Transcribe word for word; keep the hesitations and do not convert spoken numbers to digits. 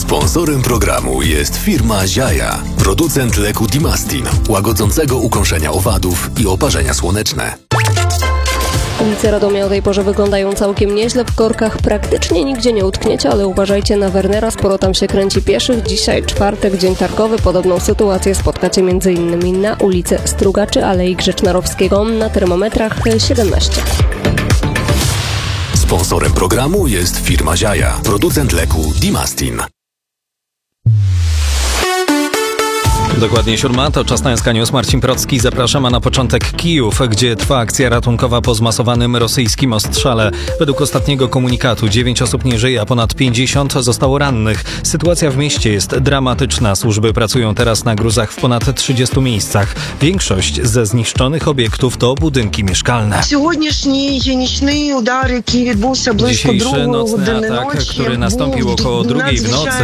Sponsorem programu jest firma Ziaja, producent leku Dimastin, łagodzącego ukąszenia owadów i oparzenia słoneczne. Ulice Radomia o tej porze wyglądają całkiem nieźle. W korkach praktycznie nigdzie nie utkniecie, ale uważajcie na Wernera, sporo tam się kręci pieszych. Dzisiaj czwartek, dzień targowy. Podobną sytuację spotkacie m.in. na ulicy Strugaczy, Alei Grzecznorowskiego, na termometrach siedemnaście. Sponsorem programu jest firma Ziaja, producent leku Dimastin. Dokładnie siódma, to czas na Sky News. Marcin Procki, zapraszam, a na początek Kijów, gdzie trwa akcja ratunkowa po zmasowanym rosyjskim ostrzale. Według ostatniego komunikatu dziewięć osób nie żyje, a ponad pięćdziesiąt zostało rannych. Sytuacja w mieście jest dramatyczna. Służby pracują teraz na gruzach w ponad trzydziestu miejscach. Większość ze zniszczonych obiektów to budynki mieszkalne. Dzisiejszy nocny atak, który nastąpił około drugiej w nocy,